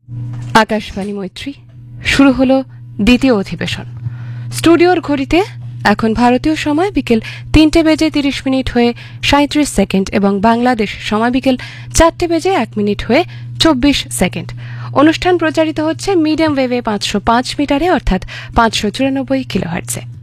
আকাশবাণী মৈত্রী শুরু হলো দ্বিতীয় অধিবেশন। স্টুডিওর ঘড়িতে এখন ভারতীয় সময় বিকেল 3:30 হয়ে 37 সেকেন্ড এবং বাংলাদেশ সময় বিকেল 4:01 হয়ে 24 সেকেন্ড। অনুষ্ঠান প্রচারিত হচ্ছে মিডিয়াম ওয়েভে 505 মিটারে অর্থাৎ 594 কিলোহার্টজে।